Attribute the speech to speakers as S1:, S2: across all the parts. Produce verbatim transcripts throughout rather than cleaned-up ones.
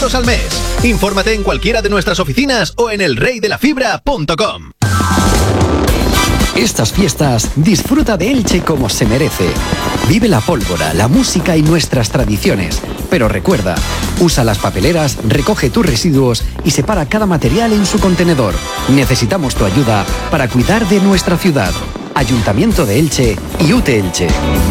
S1: euros al mes. Infórmate en cualquiera de nuestras oficinas o en el rey de la fibra punto com.
S2: Estas fiestas disfruta de Elche como se merece. Vive la pólvora, la música y nuestras tradiciones. Pero recuerda, usa las papeleras, recoge tus residuos y separa cada material en su contenedor. Necesitamos tu ayuda para cuidar de nuestra ciudad. Ayuntamiento de Elche y U T Elche.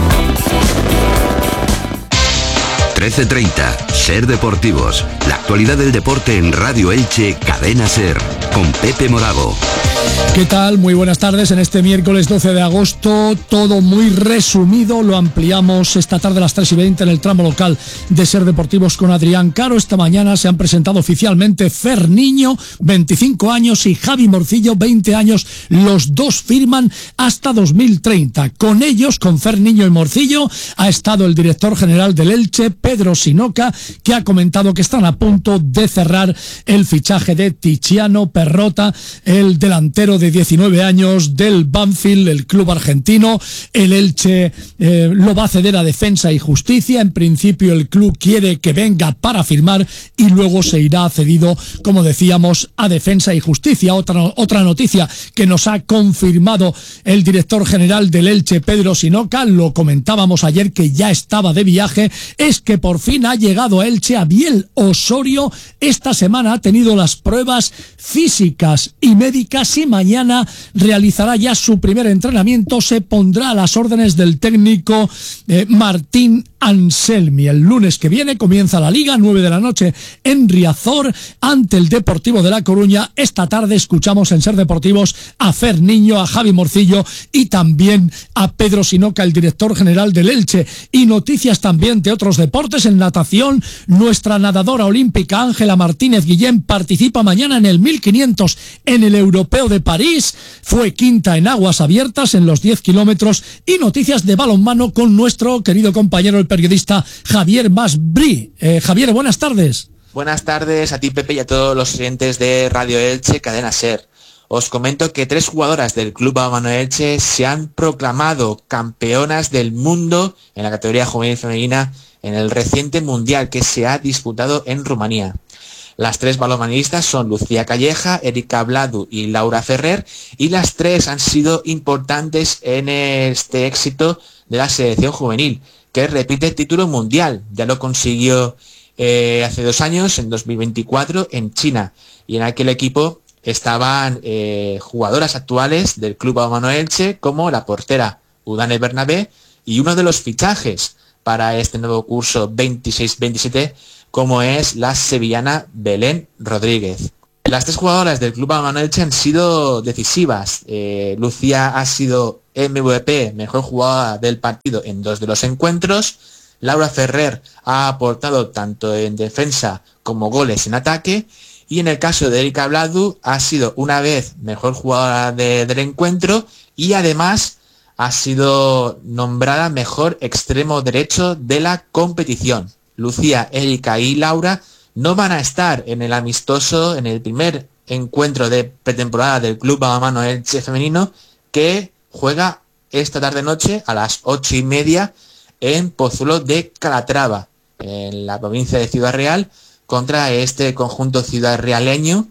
S3: trece treinta, Ser Deportivos. La actualidad del deporte en Radio Elche, Cadena Ser, con Pepe Morago.
S4: ¿Qué tal? Muy buenas tardes. En este miércoles doce de agosto, todo muy resumido. Lo ampliamos esta tarde a las tres y veinte en el tramo local de Ser Deportivos con Adrián Caro. Esta mañana se han presentado oficialmente Fer Niño, veinticinco años, y Javi Morcillo, veinte años. Los dos firman hasta dos mil treinta. Con ellos, con Fer Niño y Morcillo, ha estado el director general del Elche, Pedro Sinoca, que ha comentado que están a punto de cerrar el fichaje de Tiziano Perrotta, el delantero de diecinueve años del Banfield, el club argentino. El Elche eh, lo va a ceder a Defensa y Justicia. En principio el club quiere que venga para firmar y luego se irá cedido, como decíamos, a Defensa y Justicia. Otra, otra noticia que nos ha confirmado el director general del Elche, Pedro Sinoca, lo comentábamos ayer que ya estaba de viaje, es que por fin ha llegado a Elche Abiel Osorio. Esta semana ha tenido las pruebas físicas y médicas y mañana realizará ya su primer entrenamiento. Se pondrá a las órdenes del técnico eh, Martín Anselmi. El lunes que viene comienza la Liga, nueve de la noche en Riazor, ante el Deportivo de La Coruña. Esta tarde escuchamos en Ser Deportivos a Fer Niño, a Javi Morcillo y también a Pedro Sinoca, el director general del Elche. Y noticias también de otros deportes. En natación, nuestra nadadora olímpica Ángela Martínez Guillén participa mañana en el mil quinientos en el Europeo de París. Fue quinta en aguas abiertas en los diez kilómetros. Y noticias de balonmano con nuestro querido compañero, el periodista Javier Masbrí. Eh, Javier, buenas tardes.
S5: Buenas tardes a ti, Pepe, y a todos los oyentes de Radio Elche, Cadena Ser. Os comento que tres jugadoras del Club Balonmano Elche se han proclamado campeonas del mundo en la categoría juvenil femenina en el reciente mundial que se ha disputado en Rumanía. Las tres balonmanistas son Lucía Calleja, Erika Bladu y Laura Ferrer, y las tres han sido importantes en este éxito de la selección juvenil, que repite el título mundial. Ya lo consiguió eh, hace dos años, en dos mil veinticuatro, en China, y en aquel equipo estaban eh, jugadoras actuales del Club Balonmano Elche, como la portera Udane Bernabé, y uno de los fichajes para este nuevo curso veintiséis veintisiete, como es la sevillana Belén Rodríguez. Las tres jugadoras del Club Balonmano Elche han sido decisivas. Eh, Lucía ha sido M V P, mejor jugadora del partido, en dos de los encuentros. Laura Ferrer ha aportado tanto en defensa como goles en ataque. Y en el caso de Erika Bladu, ha sido una vez mejor jugadora de, del encuentro, y además ha sido nombrada mejor extremo derecho de la competición. Lucía, Erika y Laura no van a estar en el amistoso, en el primer encuentro de pretemporada del Club Balonmano Elche femenino, que juega esta tarde-noche a las ocho y media en Pozuelo de Calatrava, en la provincia de Ciudad Real, contra este conjunto ciudadrealeño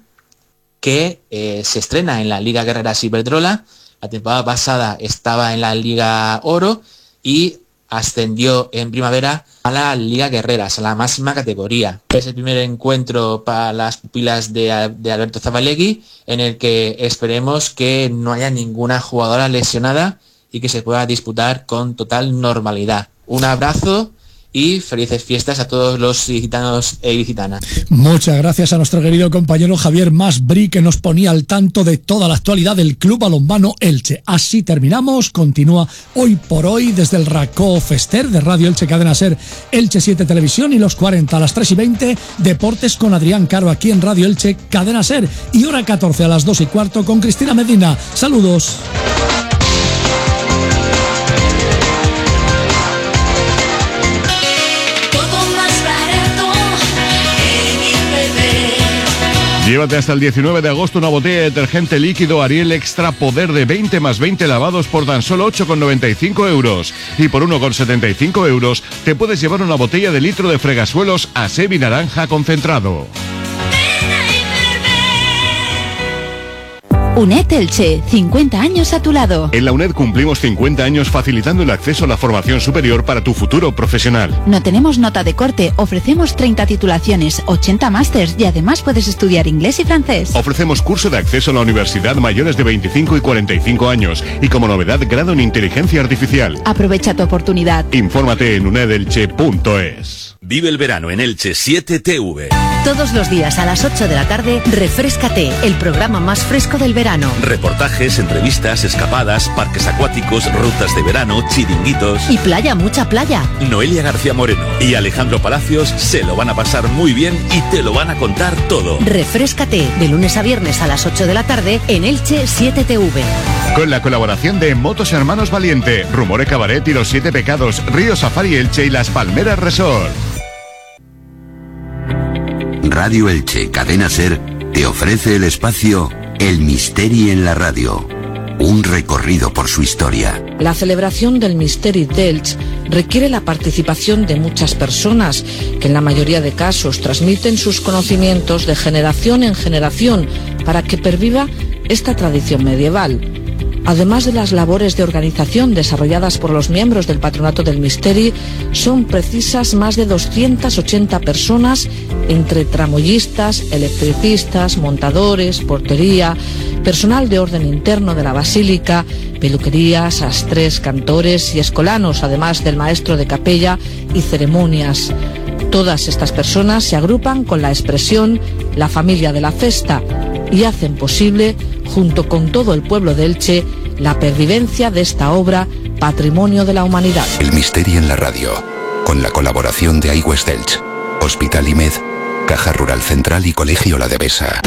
S5: que eh, se estrena en la Liga Guerreras Iberdrola. La temporada pasada estaba en la Liga Oro y ascendió en primavera a la Liga Guerreras, a la máxima categoría. Es el primer encuentro para las pupilas de, de Alberto Zabalegui, en el que esperemos que no haya ninguna jugadora lesionada y que se pueda disputar con total normalidad. Un abrazo y felices fiestas a todos los ilicitanos e ilicitanas.
S4: Muchas gracias a nuestro querido compañero Javier Masbrí, que nos ponía al tanto de toda la actualidad del Club Balonmano Elche. Así terminamos. Continúa Hoy por Hoy desde el Racó Fester de Radio Elche Cadena Ser, Elche siete Televisión, y los cuarenta a las tres y veinte Deportes con Adrián Caro aquí en Radio Elche Cadena Ser, y hora catorce a las dos y cuarto con Cristina Medina. Saludos.
S6: Llévate hasta el diecinueve de agosto una botella de detergente líquido Ariel Extra Poder de veinte más veinte lavados por tan solo ocho con noventa y cinco euros. Y por uno con setenta y cinco euros te puedes llevar una botella de litro de fregasuelos Asevi Naranja concentrado.
S7: UNED Elche, cincuenta años a tu lado.
S6: En la UNED cumplimos cincuenta años facilitando el acceso a la formación superior para tu futuro profesional.
S7: No tenemos nota de corte, ofrecemos treinta titulaciones, ochenta másters y además puedes estudiar inglés y francés.
S6: Ofrecemos curso de acceso a la universidad mayores de veinticinco y cuarenta y cinco años y como novedad grado en inteligencia artificial.
S7: Aprovecha tu oportunidad.
S6: Infórmate en unedelche punto es.
S8: Vive el verano en Elche siete T V.
S9: Todos los días a las ocho de la tarde, Refréscate, el programa más fresco del verano.
S8: Reportajes, entrevistas, escapadas, parques acuáticos, rutas de verano, chiringuitos.
S9: Y playa, mucha playa.
S8: Noelia García Moreno y Alejandro Palacios se lo van a pasar muy bien y te lo van a contar todo.
S9: Refréscate, de lunes a viernes a las ocho de la tarde en Elche siete T V.
S6: Con la colaboración de Motos Hermanos Valiente, Rumore Cabaret y Los Siete Pecados, Río Safari Elche y Las Palmeras Resort.
S3: Radio Elche Cadena Ser te ofrece el espacio El Misteri en la radio. Un recorrido por su historia.
S10: La celebración del Misteri d'Elche requiere la participación de muchas personas que en la mayoría de casos transmiten sus conocimientos de generación en generación para que perviva esta tradición medieval. Además de las labores de organización desarrolladas por los miembros del Patronato del Misteri, son precisas más de doscientas ochenta personas entre tramoyistas, electricistas, montadores, portería, personal de orden interno de la Basílica, peluquería, sastres, cantores y escolanos, además del maestro de capella y ceremonias. Todas estas personas se agrupan con la expresión la familia de la festa y hacen posible, junto con todo el pueblo de Elche, la pervivencia de esta obra, patrimonio de la humanidad.
S11: El Misteri en la radio, con la colaboración de iWest Elche, Hospital I M E D, Caja Rural Central y Colegio La Devesa.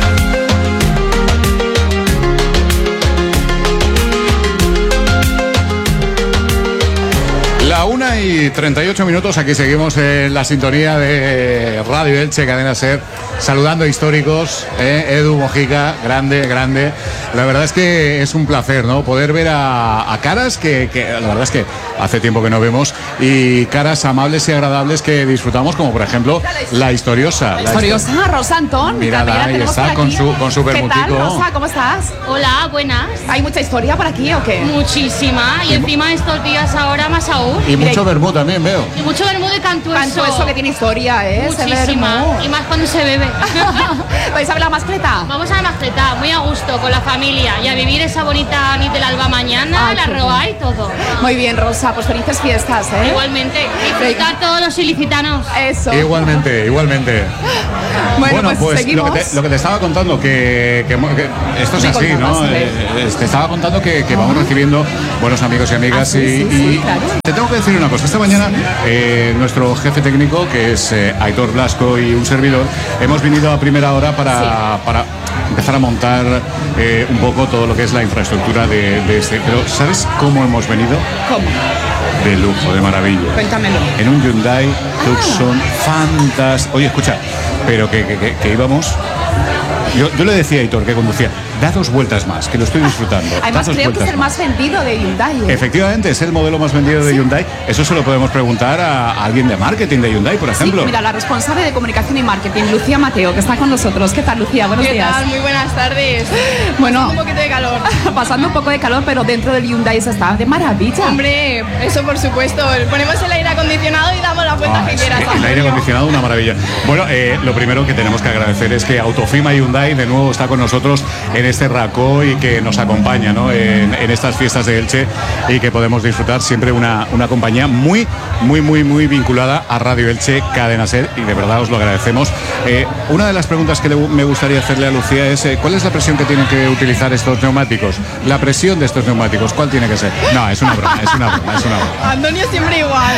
S6: La una y treinta y ocho minutos, aquí seguimos en la sintonía de Radio Elche, Cadena Ser, saludando a históricos, eh, Edu Mojica, grande, grande. La verdad es que es un placer, ¿no? Poder ver a, a caras que, que la verdad es que hace tiempo que no vemos, y caras amables y agradables que disfrutamos, como por ejemplo la historiosa.
S12: La historiosa, la Rosa Antón.
S6: Mirada, ahí está con su, con su vermutico.
S12: ¿Qué tal, Rosa? ¿Cómo estás?
S13: Hola, buenas.
S12: ¿Hay mucha historia por aquí o qué?
S13: Muchísima, y encima estos días ahora más aún.
S6: Y mucho vermú también veo.
S13: Y mucho vermú de Cantueso.
S12: Cantueso, que tiene historia, ¿eh?
S13: Muchísima. Y más cuando se bebe.
S12: ¿Vais a ver la mascleta?
S13: Vamos a la mascleta, muy a gusto, con la familia. Y a vivir esa bonita nit del alba mañana, Ay, la roa y todo.
S12: Muy bien, Rosa, pues felices fiestas, ¿eh?
S13: Igualmente. Disfrutar todos los ilicitanos.
S12: Eso.
S6: Igualmente, igualmente.
S12: Bueno, bueno, pues, pues
S6: seguimos. Lo, que te, lo que te estaba contando, que, que, que esto es así, ¿no? Eh, te estaba contando que, que vamos recibiendo buenos amigos y amigas.
S12: Ah, sí,
S6: y,
S12: sí, sí,
S6: y
S12: claro.
S6: Te tengo que decir una cosa. Esta mañana eh, nuestro jefe técnico, que es eh, Aitor Blasco, y un servidor, hemos venido a primera hora para, sí. para empezar a montar eh, un poco todo lo que es la infraestructura de, de este. Pero ¿sabes cómo hemos venido?
S12: ¿Cómo?
S6: De lujo, de maravilla.
S12: Cuéntamelo.
S6: En un Hyundai Tucson fantástico. Oye, escucha, pero que, que, que, que íbamos... Yo, yo le decía a Aitor, que conducía, da dos vueltas más, que lo estoy disfrutando.
S12: Además creo que es el más vendido de Hyundai, ¿eh?
S6: Efectivamente, es el modelo más vendido de ¿Sí? Hyundai. Eso se lo podemos preguntar a, a alguien de marketing de Hyundai, por ejemplo.
S12: Sí, mira, la responsable de comunicación y marketing, Lucía Mateo, que está con nosotros. ¿Qué tal, Lucía? Buenos
S14: ¿Qué
S12: días.
S14: Tal? Muy buenas tardes.
S12: Bueno,
S14: pasando un poquito de calor.
S12: Pasando un poco de calor, pero dentro del Hyundai se está de maravilla.
S14: Hombre, eso por supuesto. Ponemos el aire acondicionado y damos las vueltas ah, que quieras.
S6: El aire acondicionado, una maravilla. Bueno, eh, lo primero que tenemos que agradecer es que Autofima Hyundai de nuevo está con nosotros en este racó y que nos acompaña, ¿no? en, en estas fiestas de Elche, y que podemos disfrutar siempre una, una compañía muy, muy, muy, muy vinculada a Radio Elche Cadena Ser, y de verdad os lo agradecemos. Eh, una de las preguntas que le, me gustaría hacerle a Lucía es eh, ¿cuál es la presión que tienen que utilizar estos neumáticos? La presión de estos neumáticos, ¿cuál tiene que ser? No, es una broma, es una broma, es una broma.
S14: Antonio siempre igual.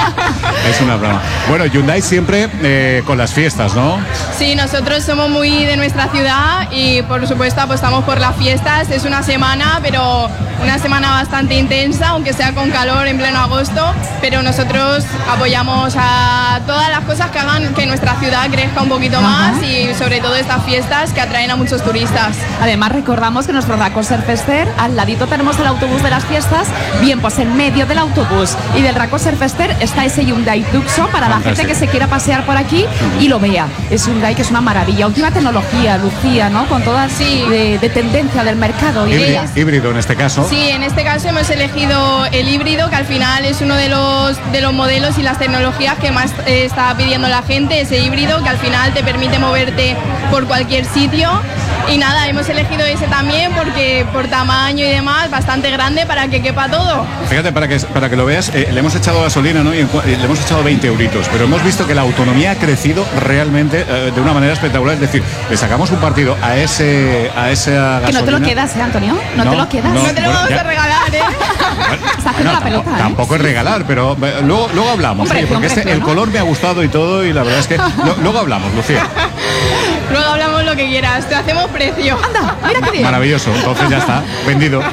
S6: Es una broma. Bueno, Hyundai siempre eh, con las fiestas, ¿no?
S14: Sí, nosotros somos muy de nuestra ciudad y por supuesto apostamos por las fiestas. Es una semana, pero una semana bastante intensa, aunque sea con calor en pleno agosto, pero nosotros apoyamos a todas las cosas que hagan que nuestra ciudad crezca un poquito
S12: Ajá.
S14: más y sobre todo estas fiestas que atraen a muchos turistas.
S12: Además recordamos que nuestro Racó Surfester, al ladito tenemos el autobús de las fiestas, bien, pues en medio del autobús y del Racó Surfester está ese Hyundai Tucson para la gente que se quiera pasear por aquí y lo vea. Es un Hyundai que es una maravilla, última tecnología, Lucía, ¿no? Con todas
S14: sí.
S12: de, de tendencia del mercado.
S6: Híbrido, híbrido en este caso.
S14: Sí, en este caso hemos elegido el híbrido, que al final es uno de los, de los modelos y las tecnologías que más eh, está pidiendo la gente, ese híbrido que al final te permite moverte por cualquier sitio. Y nada, hemos elegido ese también porque por tamaño y demás, bastante grande para que quepa todo.
S6: Fíjate, para que, para que lo veas, eh, le hemos echado gasolina, ¿no? Y en, eh, le hemos echado veinte euritos, pero hemos visto que la autonomía ha crecido realmente eh, de una manera espectacular. Es decir, le sacamos un partido a ese a esa gasolina.
S12: Que no te lo quedas, ¿eh, Antonio? No,
S6: No,
S12: te lo quedas.
S6: no,
S14: No te lo
S6: bueno,
S14: vamos
S6: ya.
S14: a regalar, ¿eh?
S12: Está haciendo
S6: Bueno,
S12: la pelota,
S6: tampoco,
S12: ¿eh?
S6: tampoco es regalar, pero eh, luego, luego hablamos,
S12: Un precio,
S6: oye, porque
S12: un
S6: este,
S12: precio,
S6: el
S12: ¿no?
S6: color me ha gustado y todo, y la verdad es que lo- luego hablamos, Lucía.
S14: Luego hablamos lo que quieras, te hacemos precio.
S12: Anda, mira qué bien.
S6: Maravilloso, entonces ya está, vendido.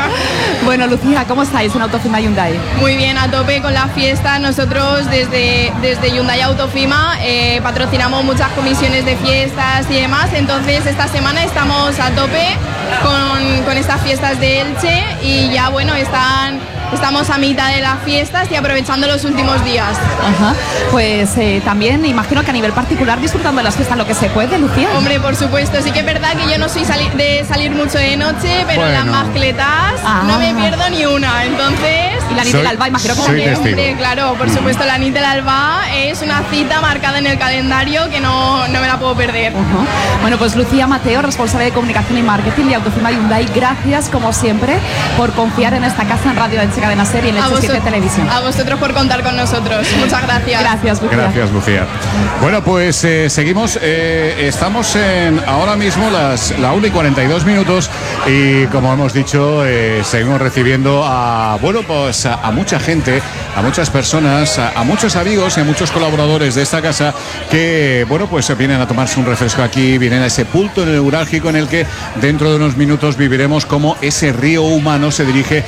S12: Bueno, Lucía, ¿cómo estáis en Autofima Hyundai?
S14: Muy bien, a tope con la fiesta. Nosotros desde, desde Hyundai Autofima eh, patrocinamos muchas comisiones de fiestas y demás, entonces esta semana estamos a tope con, con estas fiestas de Elche y ya bueno, están, estamos a mitad de las fiestas y aprovechando los últimos días.
S12: Ajá. Pues eh, también imagino que a nivel particular disfrutando de las fiestas lo que se puede, Lucía.
S14: Hombre, por supuesto, sí que es verdad que yo no soy sali- de salir mucho de noche, pero
S6: Bueno.
S14: las mascletas
S12: Ah.
S14: no me pierdo ni una, entonces...
S12: Y la Nit
S6: Soy-
S12: del Alba, imagino que
S6: soy
S12: también.
S6: testigo.
S14: Hombre, claro, por supuesto, la Nit del Alba es una cita marcada en el calendario que no, no me la puedo perder.
S12: Ajá. Bueno, pues Lucía Mateo, responsable de comunicación y marketing de Autofima Hyundai, gracias como siempre por confiar en esta casa en Radio Elche Cadena Ser y en
S14: A,
S12: Elche siete
S14: vosot-
S12: Televisión.
S14: a vosotros por contar con nosotros. Muchas gracias.
S12: Gracias, Lucía.
S6: Gracias, Lucía. Bueno, pues eh, seguimos. eh, estamos en ahora mismo las la una y cuarenta y dos minutos y como hemos dicho, eh, seguimos recibiendo a bueno pues a, a mucha gente, a muchas personas, a, a muchos amigos y a muchos colaboradores de esta casa que bueno pues vienen a tomarse un refresco aquí, vienen a ese punto neurálgico en el que dentro de unos minutos viviremos cómo ese río humano se dirige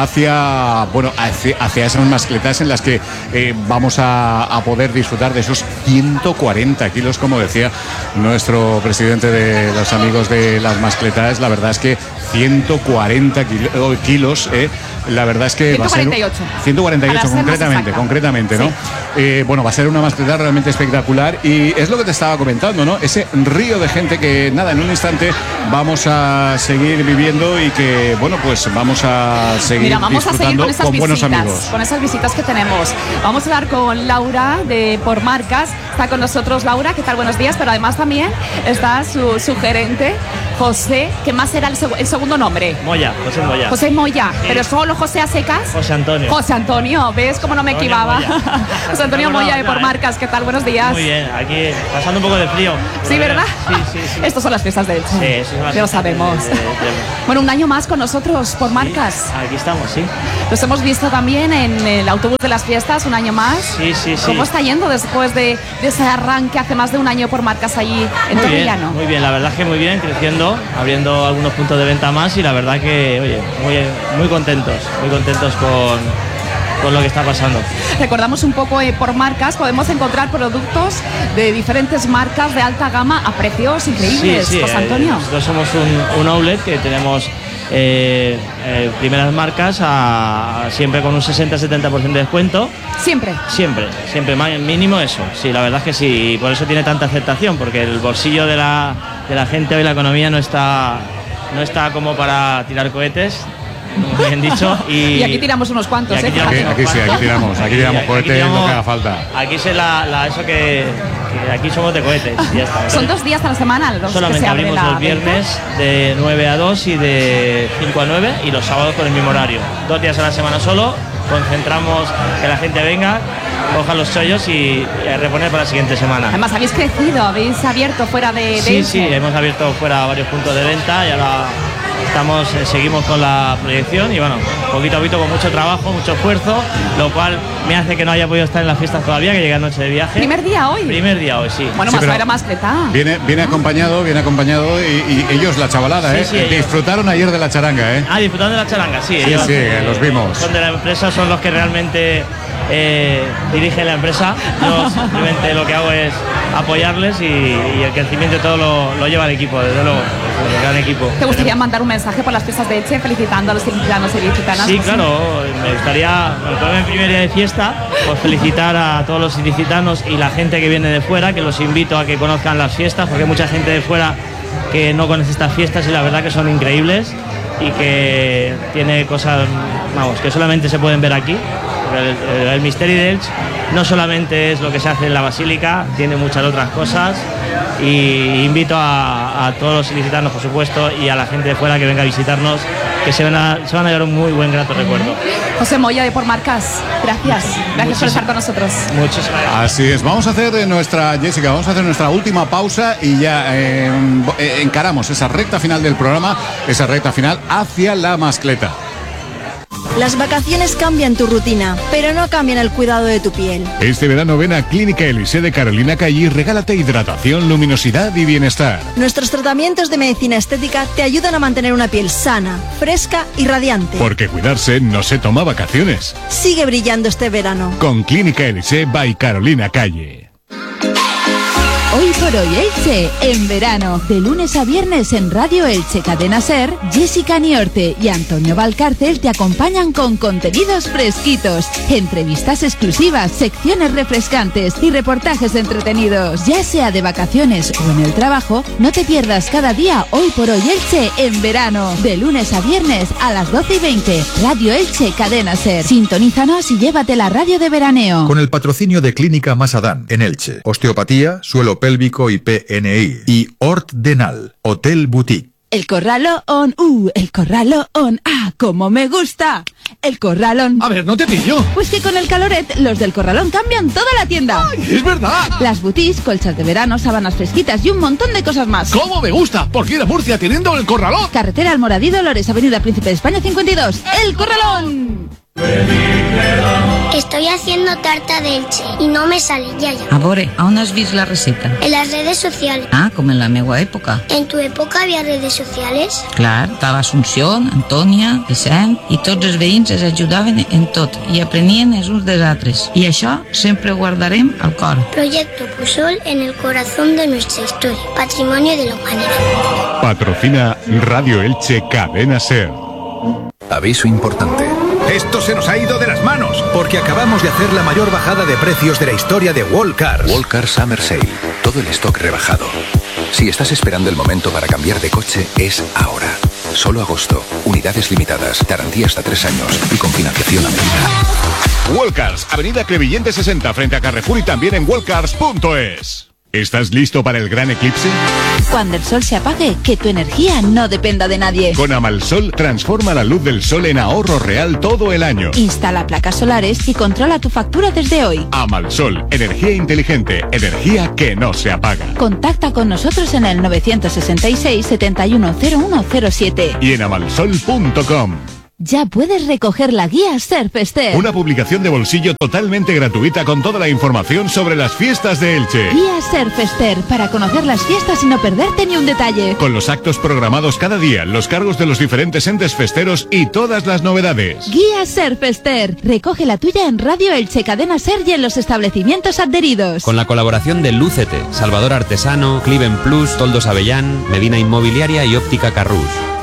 S6: hacia bueno hacia, hacia esas mascletas en las que eh, vamos a, a poder disfrutar de esos ciento cuarenta kilos, como decía nuestro presidente de los amigos de las mascletas. La verdad es que ciento cuarenta kilo- kilos, eh, la verdad es que va a ser
S12: ciento cuarenta y ocho.
S6: ciento cuarenta y ocho
S12: Para ser más
S6: concretamente,
S12: exacta.
S6: concretamente, ¿no?
S12: Sí.
S6: Eh, bueno, va a ser una mascleta realmente espectacular y es lo que te estaba comentando, ¿no? Ese río de gente que nada, en un instante vamos a seguir viviendo y que bueno, pues vamos a seguir
S12: Mira, vamos a seguir
S6: disfrutando
S12: con esas
S6: con buenos
S12: visitas,
S6: amigos.
S12: con esas visitas que tenemos. Vamos a hablar con Laura de Por Marcas. Está con nosotros Laura, ¿qué tal? Buenos días. Pero además también está su, su gerente, José, que más era el, seg- el segundo nombre.
S15: Moya, José Moya.
S12: José Moya,
S15: Sí.
S12: pero solo José a secas.
S15: José Antonio.
S12: José Antonio, ¿ves cómo no me
S15: Antonio
S12: equivaba?
S15: Moya.
S12: José Antonio
S15: No, no,
S12: Moya de
S15: no,
S12: Por
S15: eh.
S12: Marcas, ¿qué tal? Buenos días.
S15: Muy bien, aquí pasando un poco de frío.
S12: Sí, ¿verdad?
S15: Sí, sí, sí.
S12: Estos son las fiestas de Elche.
S15: Sí, sí, son las
S12: Ya lo
S15: fiestas
S12: sabemos.
S15: de- de- de-
S12: Bueno, un año más con nosotros, Por Marcas.
S15: Aquí estamos, sí.
S12: Los hemos visto también en el autobús de las fiestas, un año más.
S15: Sí, sí, sí.
S12: ¿Cómo está yendo después de, de ese arranque hace más de un año Por Marcas allí en
S15: Muy bien,
S12: Torrellano?
S15: muy bien, la verdad es que muy bien, creciendo, abriendo algunos puntos de venta más y la verdad que, oye, muy, muy contentos, muy contentos con, con lo que está pasando.
S12: Recordamos un poco eh, Por Marcas, podemos encontrar productos de diferentes marcas de alta gama a precios increíbles,
S15: Sí, sí,
S12: José
S15: eh,
S12: Antonio.
S15: nosotros somos un, un outlet que tenemos eh, eh, primeras marcas a, a siempre con un sesenta a setenta por ciento de descuento.
S12: Siempre.
S15: Siempre, siempre más mínimo eso. Sí, la verdad es que sí, y por eso tiene tanta aceptación, porque el bolsillo de la, de la gente hoy, la economía no está, no está como para tirar cohetes, como bien dicho. Y,
S12: Y aquí tiramos unos cuantos,
S15: y aquí
S12: ¿eh?
S15: tiramos
S6: Aquí,
S15: unos
S6: aquí sí, aquí
S15: cuantos.
S6: tiramos, aquí tiramos
S15: Aquí
S6: cohetes,
S15: tiramos-
S6: lo que haga falta.
S15: Aquí sé la, la- eso que, que aquí somos de cohetes. y ya está.
S12: Son dos días a la semana los que
S15: Solamente
S12: se abre
S15: abrimos
S12: la
S15: los
S12: venta.
S15: viernes de nueve a dos y de cinco a nueve y los sábados con el mismo horario. Dos días a la semana solo, concentramos que la gente venga, coja los chollos y, y a reponer para la siguiente semana.
S12: Además, habéis crecido, habéis abierto fuera de, de
S15: Sí,
S12: Elche.
S15: sí, hemos abierto fuera varios puntos de venta y ahora estamos, eh, seguimos con la proyección y bueno, poquito a poquito con mucho trabajo, mucho esfuerzo, lo cual me hace que no haya podido estar en las fiestas todavía, que llegué anoche de viaje.
S12: ¿Primer día hoy?
S15: Primer día hoy, sí.
S12: Bueno,
S6: Sí,
S12: más
S6: pero
S12: a ver, más Cleta.
S6: Viene, viene acompañado, viene acompañado y, y ellos, la chavalada,
S15: Sí,
S6: ¿eh?
S15: sí, ellos.
S6: Disfrutaron ayer de la charanga, ¿eh?
S15: Ah, disfrutando de la charanga, sí.
S6: Sí,
S15: ellos,
S6: sí, los vimos.
S15: Son de la empresa, son los que realmente eh, dirigen la empresa. Yo simplemente lo que hago es apoyarles y, y el crecimiento de todo lo, lo lleva el equipo, desde luego, el gran equipo.
S12: ¿Te gustaría mandar un mensaje por las fiestas de Elche felicitando a los ilicitanos y ilicitanas?
S15: Sí, claro, me gustaría, bueno, todo en primer día de fiesta, pues felicitar a todos los ilicitanos y la gente que viene de fuera, que los invito a que conozcan las fiestas, porque hay mucha gente de fuera que no conoce estas fiestas y la verdad que son increíbles y que tiene cosas, vamos, que solamente se pueden ver aquí. El, el, el Misteri de Elche no solamente es lo que se hace en la Basílica, tiene muchas otras cosas y invito a, a todos los ilicitanos, por supuesto, y a la gente de fuera que venga a visitarnos, que se van a, se van a llevar un muy buen grato recuerdo.
S12: José Moya de Por Marcas, gracias. Gracias por estar con nosotros.
S15: Muchas gracias.
S6: Así es, vamos a hacer nuestra, Jessica, vamos a hacer nuestra última pausa y ya eh, encaramos esa recta final del programa, esa recta final hacia la mascleta.
S16: Las vacaciones cambian tu rutina, pero no cambian el cuidado de tu piel.
S17: Este verano ven a Clínica Elise de Carolina Calle y regálate hidratación, luminosidad y bienestar.
S16: Nuestros tratamientos de medicina estética te ayudan a mantener una piel sana, fresca y radiante.
S17: Porque cuidarse no se toma vacaciones.
S16: Sigue brillando este verano.
S17: Con Clínica Elise by Carolina Calle.
S7: Hoy por hoy Elche, en verano, de lunes a viernes en Radio Elche Cadena Ser, Jessica Niorte y Antonio Valcárcel te acompañan con contenidos fresquitos, entrevistas exclusivas, secciones refrescantes y reportajes entretenidos. Ya sea de vacaciones o en el trabajo, no te pierdas cada día Hoy por hoy Elche en verano, de lunes a viernes a las doce y veinte, Radio Elche Cadena Ser. Sintonízanos y llévate la radio de veraneo.
S18: Con el patrocinio de Clínica Masadán en Elche, osteopatía, suelo pélvico y P N I y Hort Denal, Hotel Boutique.
S7: El corralón, uh, el corralón, ah, como me gusta. El corralón.
S4: A ver, no te pillo.
S7: Pues que con el Caloret, los del corralón cambian toda la tienda.
S4: ¡Ay, es verdad!
S7: Las boutis, colchas de verano, sábanas fresquitas y un montón de cosas más.
S4: ¡Cómo me gusta! Porque ir a Murcia teniendo el corralón.
S7: Carretera Almoradí Dolores, Avenida Príncipe de España cincuenta y dos. ¡El corralón!
S19: Estoy haciendo tarta de Elche y no me sale, ya ya.
S20: A veure, a on has vist la receta?
S19: En las redes sociales.
S20: Ah, com en la meua època.
S19: ¿En tu época había redes sociales?
S20: Clar, estava Assumpció, Antònia, Vicent, i tots els veïns es ajudaven en tot i aprenien els uns dels altres. I això sempre ho guardarem al cor.
S19: Proyecto Pusol en el corazón de nuestra historia. Patrimonio de la humanidad.
S17: Patrocina Radio Elche Cadena Ser.
S1: Aviso importante. Esto se nos ha ido de las manos, porque acabamos de hacer la mayor bajada de precios de la historia de Wallcars.
S11: Wallcars Summer Sale. Todo el stock rebajado. Si estás esperando el momento para cambiar de coche, es ahora. Solo agosto. Unidades limitadas. Garantía hasta tres años. Y con financiación a medida.
S17: Wallcars, Avenida Crevillente sesenta, frente a Carrefour y también en wallcars punto es. ¿Estás listo para el gran eclipse?
S7: Cuando el sol se apague, que tu energía no dependa de nadie.
S17: Con Amalsol transforma la luz del sol en ahorro real todo el año.
S7: Instala placas solares y controla tu factura desde hoy.
S17: Amalsol, energía inteligente, energía que no se apaga.
S7: Contacta con nosotros en el nueve seis seis, siete uno cero uno cero siete.
S17: Y en amalsol punto com.
S7: Ya puedes recoger la guía Surfester.
S17: Una publicación de bolsillo totalmente gratuita con toda la información sobre las fiestas de Elche.
S7: Guía Surfester, para conocer las fiestas y no perderte ni un detalle.
S17: Con los actos programados cada día, los cargos de los diferentes entes festeros y todas las novedades.
S7: Guía Surfester. Recoge la tuya en Radio Elche Cadena Ser y en los establecimientos adheridos.
S21: Con la colaboración de Lúcete, Salvador Artesano, Cliven Plus, Toldos Avellán, Medina Inmobiliaria y Óptica Carrús.